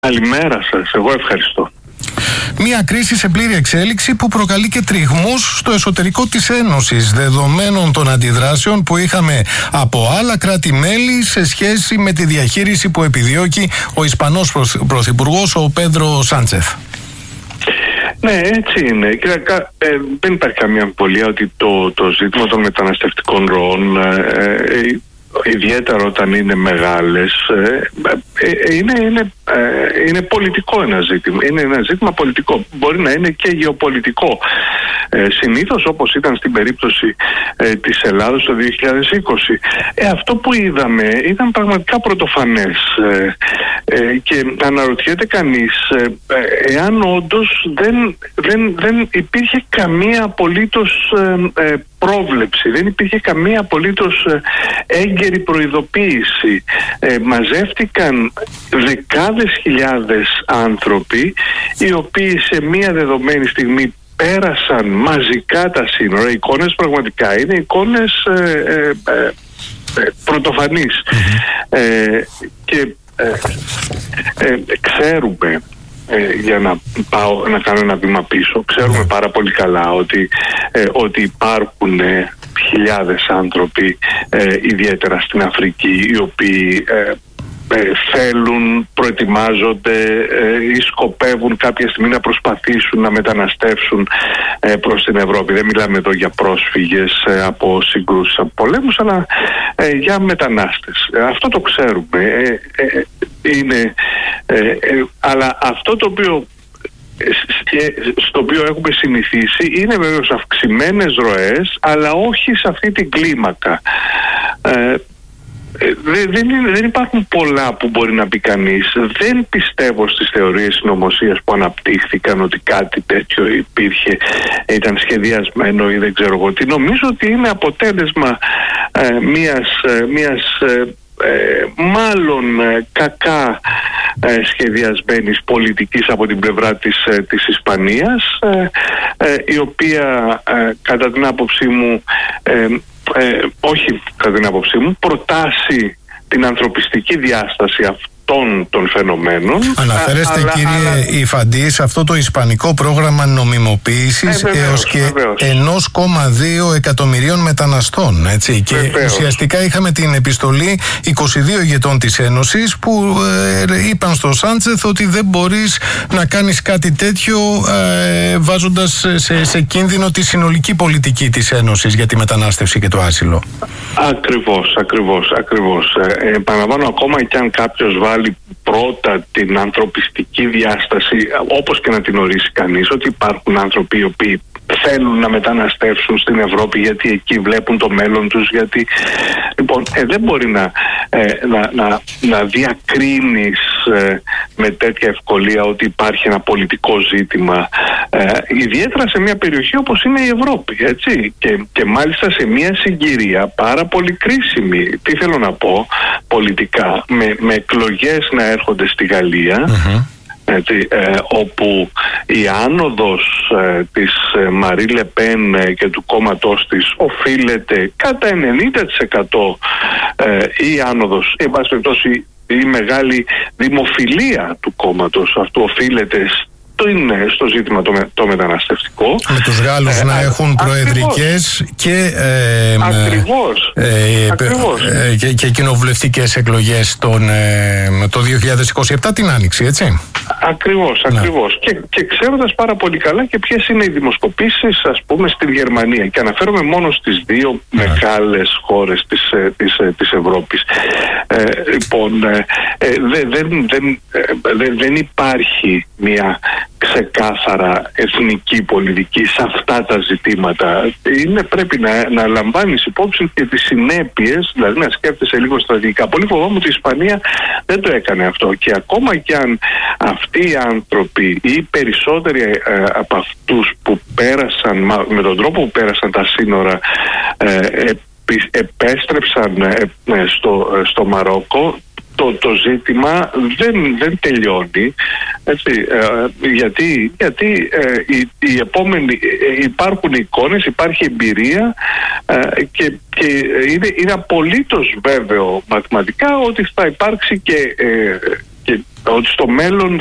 Καλημέρα σας, εγώ ευχαριστώ. Μια κρίση σε πλήρη εξέλιξη που προκαλεί και τριγμούς στο εσωτερικό της Ένωσης, δεδομένων των αντιδράσεων που είχαμε από άλλα κράτη-μέλη σε σχέση με τη διαχείριση που επιδιώκει ο Ισπανός Πρωθυπουργός, ο Πέντρο Σάντσεθ. Ναι, έτσι είναι. Δεν υπάρχει καμία αμφιβολία ότι το ζήτημα των μεταναστευτικών ροών, ιδιαίτερα όταν είναι μεγάλες, είναι πολιτικό ένα ζήτημα. Είναι ένα ζήτημα πολιτικό. Μπορεί να είναι και γεωπολιτικό. Συνήθως, όπως ήταν στην περίπτωση της Ελλάδος το 2020. Αυτό που είδαμε ήταν πραγματικά πρωτοφανές. Και αναρωτιέται κανείς εάν όντως δεν υπήρχε καμία απολύτως πρόβλεψη, δεν υπήρχε καμία απολύτως έγκαιρη προειδοποίηση. Μαζεύτηκαν δεκάδες χιλιάδες άνθρωποι οι οποίοι σε μία δεδομένη στιγμή πέρασαν μαζικά τα σύνορα. Οι εικόνες πραγματικά είναι εικόνες πρωτοφανείς. Και ξέρουμε, για να κάνω ένα βήμα πίσω, ξέρουμε πάρα πολύ καλά ότι υπάρχουν χιλιάδες άνθρωποι, ιδιαίτερα στην Αφρική, οι οποίοι θέλουν, προετοιμάζονται ή σκοπεύουν κάποια στιγμή να προσπαθήσουν να μεταναστεύσουν προς την Ευρώπη. Δεν μιλάμε εδώ για πρόσφυγες από συγκρούσεις, από πολέμους, αλλά για μετανάστες. Αυτό το ξέρουμε. Αλλά αυτό το οποίο στο οποίο έχουμε συνηθίσει είναι βέβαιως αυξημένες ροές, αλλά όχι σε αυτή την κλίμακα. Δεν υπάρχουν πολλά που μπορεί να πει κανείς. Δεν πιστεύω στις θεωρίες συνωμοσίας που αναπτύχθηκαν ότι κάτι τέτοιο υπήρχε, ήταν σχεδιασμένο ή δεν ξέρω εγώ τι. Νομίζω ότι είναι αποτέλεσμα μιας μάλλον κακά σχεδιασμένης πολιτικής από την πλευρά της Ισπανίας, η οποία κατά την άποψή μου προτάσει την ανθρωπιστική διάσταση αυτών των φαινομένων. Αναφέρεστε, κύριε Υφαντή, σε αυτό το ισπανικό πρόγραμμα νομιμοποίησης έως και 1,2 εκατομμυρίων μεταναστών, έτσι. Και ουσιαστικά είχαμε την επιστολή 22 ηγετών της Ένωσης που είπαν στο Σάντσεθ ότι δεν μπορείς να κάνεις κάτι τέτοιο βάζοντας σε κίνδυνο τη συνολική πολιτική της Ένωσης για τη μετανάστευση και το άσυλο. Ακριβώς. Επαναλαμβάνω, ακόμα και αν κάποιος βάλει πρώτα την ανθρωπιστική διάσταση, όπως και να την ορίσει κανείς, ότι υπάρχουν άνθρωποι οι οποίοι θέλουν να μεταναστεύσουν στην Ευρώπη γιατί εκεί βλέπουν το μέλλον τους, γιατί λοιπόν δεν μπορεί να διακρίνεις με τέτοια ευκολία ότι υπάρχει ένα πολιτικό ζήτημα, ιδιαίτερα σε μια περιοχή όπως είναι η Ευρώπη, έτσι, και μάλιστα σε μια συγκυρία πάρα πολύ κρίσιμη. Τι θέλω να πω πολιτικά, με εκλογές να έρχονται στη Γαλλία, έτσι, όπου η άνοδος της Μαρί Λεπέν και του κόμματός της οφείλεται κατά 90%, η άνοδος, εν πάση περιπτώσει η μεγάλη δημοφιλία του κόμματος αυτού οφείλεται στο ζήτημα το μεταναστευτικό. Με τους Γάλλους να έχουν προεδρικές και και κοινοβουλευτικές εκλογές το 2027 την Άνοιξη, έτσι. Ακριβώς. Και ξέροντας πάρα πολύ καλά και ποιες είναι οι δημοσκοπήσεις, ας πούμε, στη Γερμανία. Και αναφέρομαι μόνο στις δύο μεγάλες χώρες της Ευρώπης. Λοιπόν, δεν υπάρχει μια ξεκάθαρα εθνική πολιτική σε αυτά τα ζητήματα. Πρέπει να λαμβάνεις υπόψη και τις συνέπειες, δηλαδή να σκέφτεσαι λίγο στρατηγικά. Πολύ φοβάμαι ότι η Ισπανία δεν το έκανε αυτό, και ακόμα κι αν αυτοί οι άνθρωποι ή οι περισσότεροι από αυτούς που πέρασαν με τον τρόπο που πέρασαν τα σύνορα επέστρεψαν στο Μαρόκο, το ζήτημα δεν τελειώνει, έτσι, γιατί υπάρχουν εικόνες, υπάρχει εμπειρία, και είναι απολύτως βέβαιο μαθηματικά ότι θα υπάρξει και ότι στο μέλλον